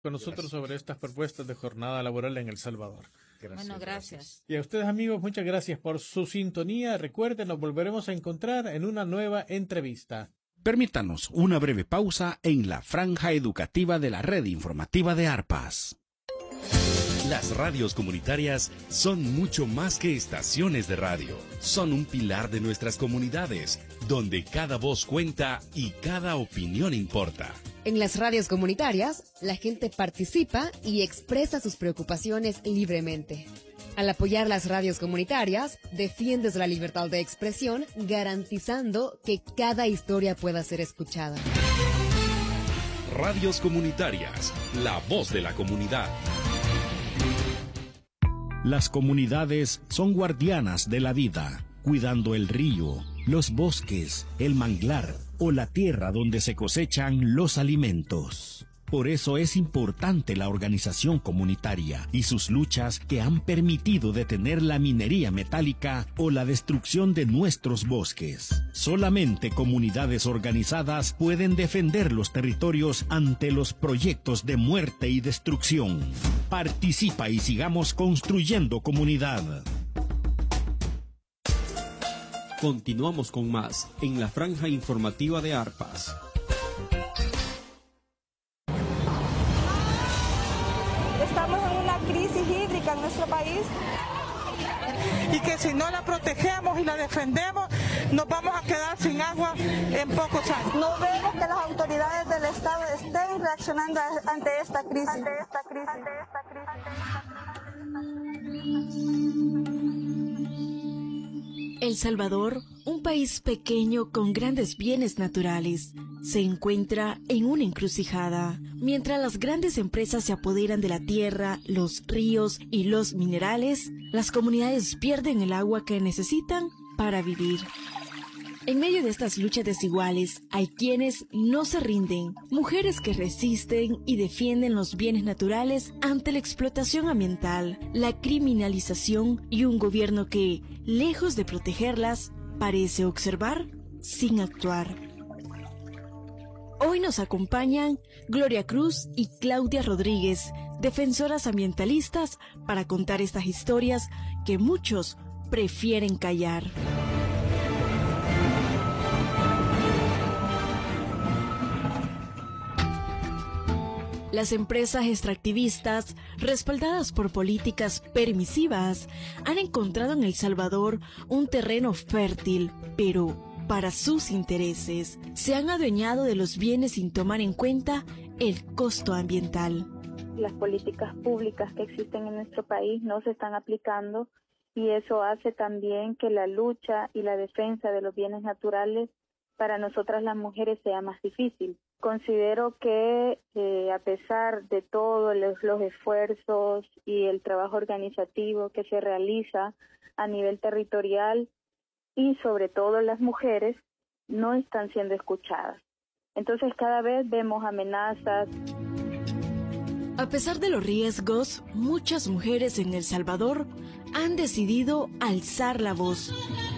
con nosotros sobre estas propuestas de jornada laboral en El Salvador. Bueno, gracias. Y a ustedes, amigos, muchas gracias por su sintonía. Recuerden, nos volveremos a encontrar en una nueva entrevista. Permítanos una breve pausa en la franja educativa de la red informativa de Arpas. Las radios comunitarias son mucho más que estaciones de radio. Son un pilar de nuestras comunidades, donde cada voz cuenta y cada opinión importa. En las radios comunitarias, la gente participa y expresa sus preocupaciones libremente. Al apoyar las radios comunitarias, defiendes la libertad de expresión, garantizando que cada historia pueda ser escuchada. Radios comunitarias, la voz de la comunidad. Las comunidades son guardianas de la vida, cuidando el río, los bosques, el manglar o la tierra donde se cosechan los alimentos. Por eso es importante la organización comunitaria y sus luchas que han permitido detener la minería metálica o la destrucción de nuestros bosques. Solamente comunidades organizadas pueden defender los territorios ante los proyectos de muerte y destrucción. Participa y sigamos construyendo comunidad. Continuamos con más en la franja informativa de Arpas. Estamos en una crisis hídrica en nuestro país y que si no la protegemos y la defendemos, nos vamos a quedar sin agua en pocos años. No vemos que las autoridades del Estado estén reaccionando ante esta crisis. El Salvador, un país pequeño con grandes bienes naturales, se encuentra en una encrucijada. Mientras las grandes empresas se apoderan de la tierra, los ríos y los minerales, las comunidades pierden el agua que necesitan para vivir. En medio de estas luchas desiguales, hay quienes no se rinden, mujeres que resisten y defienden los bienes naturales ante la explotación ambiental, la criminalización y un gobierno que, lejos de protegerlas, parece observar sin actuar. Hoy nos acompañan Gloria Cruz y Claudia Rodríguez, defensoras ambientalistas, para contar estas historias que muchos prefieren callar. Las empresas extractivistas, respaldadas por políticas permisivas, han encontrado en El Salvador un terreno fértil, pero para sus intereses se han adueñado de los bienes sin tomar en cuenta el costo ambiental. Las políticas públicas que existen en nuestro país no se están aplicando y eso hace también que la lucha y la defensa de los bienes naturales para nosotras las mujeres sea más difícil. Considero que a pesar de todos los esfuerzos y el trabajo organizativo que se realiza a nivel territorial y sobre todo las mujeres, no están siendo escuchadas. Entonces cada vez vemos amenazas. A pesar de los riesgos, muchas mujeres en El Salvador han decidido alzar la voz.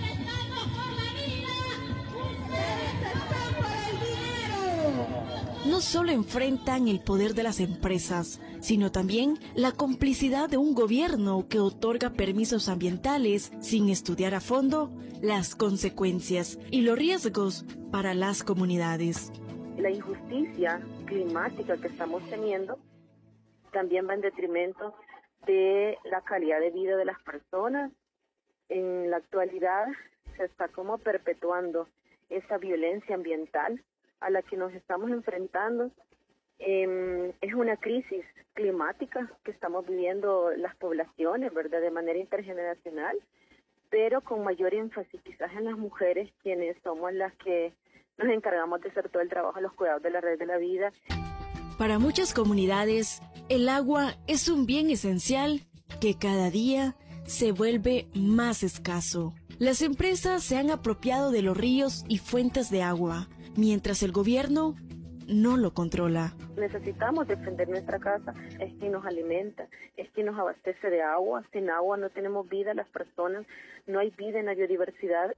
No solo enfrentan el poder de las empresas, sino también la complicidad de un gobierno que otorga permisos ambientales sin estudiar a fondo las consecuencias y los riesgos para las comunidades. La injusticia climática que estamos teniendo también va en detrimento de la calidad de vida de las personas. En la actualidad se está como perpetuando esa violencia ambiental a la que nos estamos enfrentando. Es una crisis climática que estamos viviendo las poblaciones, ¿verdad?, de manera intergeneracional, pero con mayor énfasis quizás en las mujeres, quienes somos las que nos encargamos de hacer todo el trabajo de los cuidados de la red de la vida. Para muchas comunidades, el agua es un bien esencial que cada día se vuelve más escaso. Las empresas se han apropiado de los ríos y fuentes de agua, mientras el gobierno no lo controla. Necesitamos defender nuestra casa, es quien nos alimenta, es quien nos abastece de agua. Sin agua no tenemos vida las personas, no hay vida en la biodiversidad.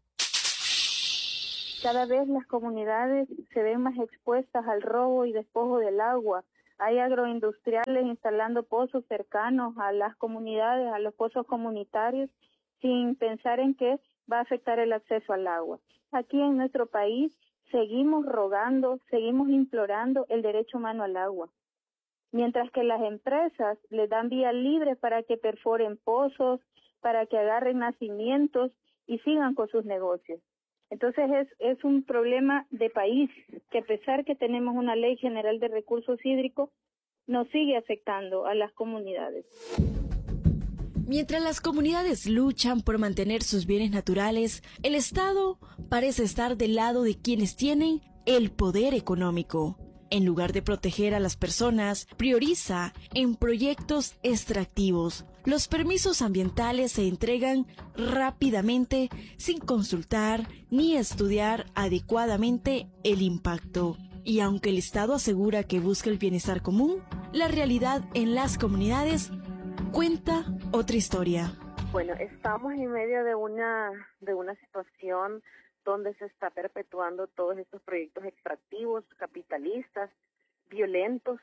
Cada vez las comunidades se ven más expuestas al robo y despojo del agua, Hay agroindustriales instalando pozos cercanos a las comunidades, a los pozos comunitarios, sin pensar en que va a afectar el acceso al agua. Aquí en nuestro país seguimos rogando, seguimos implorando el derecho humano al agua, mientras que las empresas les dan vía libre para que perforen pozos, para que agarren nacimientos y sigan con sus negocios. Entonces es un problema de país que, a pesar que tenemos una ley general de recursos hídricos, nos sigue afectando a las comunidades. Mientras las comunidades luchan por mantener sus bienes naturales, el Estado parece estar del lado de quienes tienen el poder económico. En lugar de proteger a las personas, prioriza en proyectos extractivos. Los permisos ambientales se entregan rápidamente sin consultar ni estudiar adecuadamente el impacto. Y aunque el Estado asegura que busca el bienestar común, la realidad en las comunidades cuenta otra historia. Bueno, estamos en medio de una situación donde se está perpetuando todos estos proyectos extractivos, capitalistas, violentos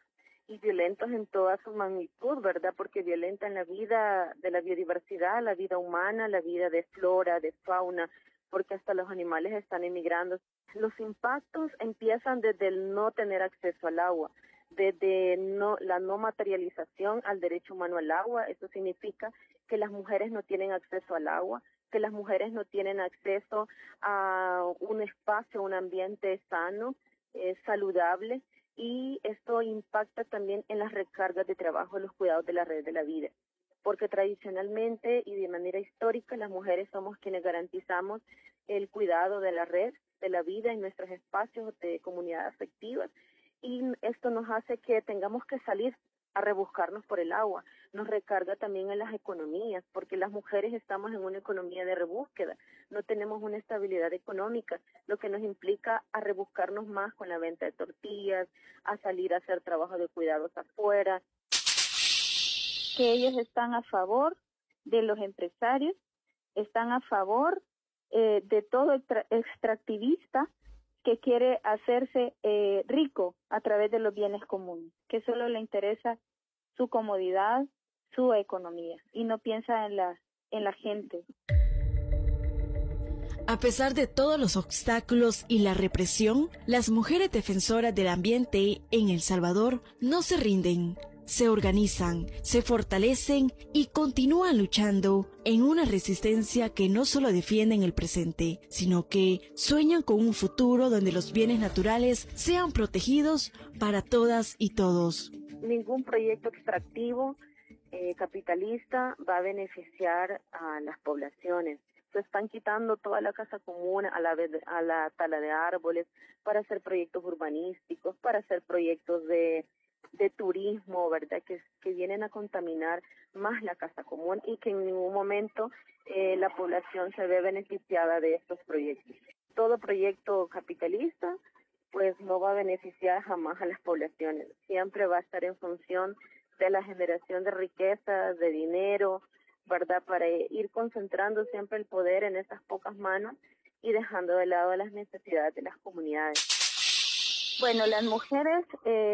en toda su magnitud, ¿verdad? Porque violentan la vida de la biodiversidad, la vida humana, la vida de flora, de fauna, porque hasta los animales están emigrando. Los impactos empiezan desde el no tener acceso al agua, desde la no materialización al derecho humano al agua. Eso significa que las mujeres no tienen acceso al agua, que las mujeres no tienen acceso a un espacio, un ambiente sano, saludable, y esto impacta también en las recargas de trabajo, en los cuidados de la red de la vida, porque tradicionalmente y de manera histórica las mujeres somos quienes garantizamos el cuidado de la red de la vida en nuestros espacios de comunidad afectiva, y esto nos hace que tengamos que salir a rebuscarnos por el agua. Nos recarga también en las economías, porque las mujeres estamos en una economía de rebúsqueda, no tenemos una estabilidad económica, lo que nos implica a rebuscarnos más con la venta de tortillas, a salir a hacer trabajo de cuidados afuera. Que ellos están a favor de los empresarios, están a favor de todo extractivista que quiere hacerse rico a través de los bienes comunes, que solo le interesa su comodidad, su economía, y no piensa en la gente. A pesar de todos los obstáculos y la represión, las mujeres defensoras del ambiente en El Salvador no se rinden. Se organizan, se fortalecen y continúan luchando en una resistencia que no solo defienden el presente, sino que sueñan con un futuro donde los bienes naturales sean protegidos para todas y todos. Ningún proyecto extractivo capitalista va a beneficiar a las poblaciones. Se están quitando toda la casa común a la tala de árboles para hacer proyectos urbanísticos, para hacer proyectos de turismo, ¿verdad? Que vienen a contaminar más la casa común y que en ningún momento la población se ve beneficiada de estos proyectos. Todo proyecto capitalista pues no va a beneficiar jamás a las poblaciones. Siempre va a estar en función de la generación de riqueza, de dinero, ¿verdad? Para ir concentrando siempre el poder en esas pocas manos y dejando de lado las necesidades de las comunidades. Bueno, las mujeres,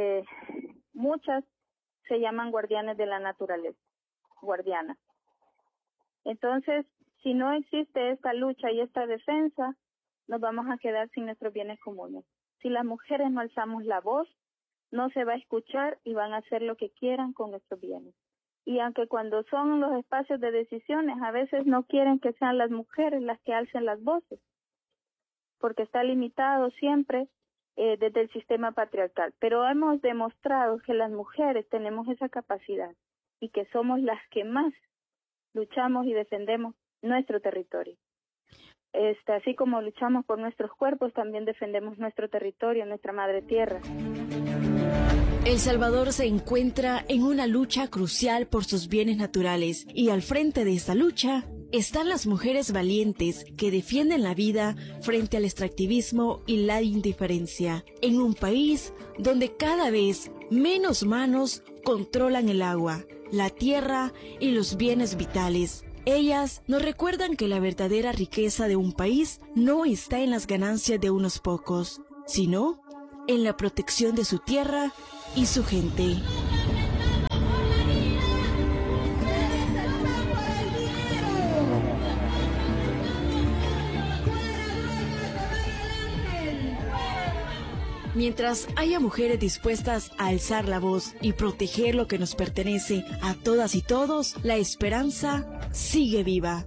muchas se llaman guardianes de la naturaleza, guardianas. Entonces, si no existe esta lucha y esta defensa, nos vamos a quedar sin nuestros bienes comunes. Si las mujeres no alzamos la voz, no se va a escuchar y van a hacer lo que quieran con nuestros bienes. Y aunque cuando son los espacios de decisiones, a veces no quieren que sean las mujeres las que alcen las voces, porque está limitado siempre desde el sistema patriarcal. Pero hemos demostrado que las mujeres tenemos esa capacidad y que somos las que más luchamos y defendemos nuestro territorio. Así como luchamos por nuestros cuerpos, también defendemos nuestro territorio, nuestra madre tierra. El Salvador se encuentra en una lucha crucial por sus bienes naturales y al frente de esta lucha están las mujeres valientes que defienden la vida frente al extractivismo y la indiferencia, en un país donde cada vez menos manos controlan el agua, la tierra y los bienes vitales. Ellas nos recuerdan que la verdadera riqueza de un país no está en las ganancias de unos pocos, sino en la protección de su tierra y su gente. Mientras haya mujeres dispuestas a alzar la voz y proteger lo que nos pertenece a todas y todos, la esperanza sigue viva.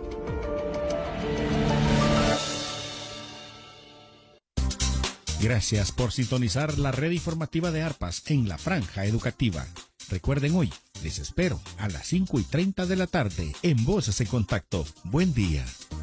Gracias por sintonizar la red informativa de Arpas en la Franja Educativa. Recuerden hoy, les espero a las 5:30 de la tarde en Voces en Contacto. Buen día.